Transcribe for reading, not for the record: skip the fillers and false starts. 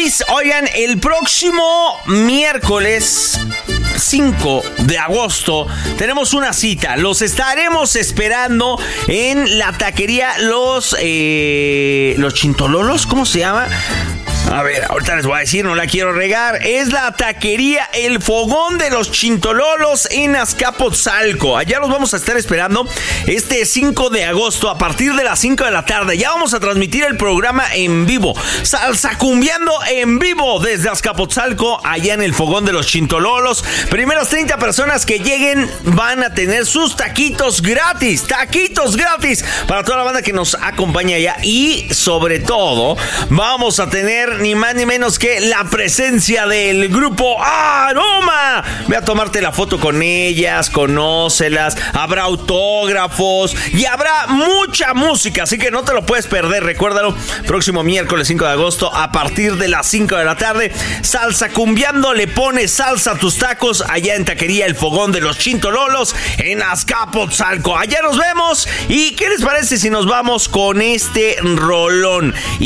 Luis. Oigan, el próximo miércoles 5 de agosto tenemos una cita. Los estaremos esperando en la taquería Los Chintololos, ¿cómo se llama? A ver, ahorita les voy a decir, no la quiero regar. Es la taquería El Fogón de los Chintololos en Azcapotzalco. Allá los vamos a estar esperando este 5 de agosto a partir de las 5 de la tarde. Ya vamos a transmitir el programa en vivo. Salsacumbiando en vivo desde Azcapotzalco, allá en El Fogón de los Chintololos. Primeras 30 personas que lleguen van a tener sus taquitos gratis. Taquitos gratis para toda la banda que nos acompaña allá. Y sobre todo, vamos a tener ni más ni menos que la presencia del grupo Aroma. Ve a tomarte la foto con ellas, conócelas, habrá autógrafos y habrá mucha música, así que no te lo puedes perder. Recuérdalo, próximo miércoles 5 de agosto a partir de las 5 de la tarde. Salsacumbiando le pone salsa a tus tacos allá en taquería El Fogón de los Chintololos en Azcapotzalco. Allá nos vemos. ¿Y qué les parece si nos vamos con este rolón?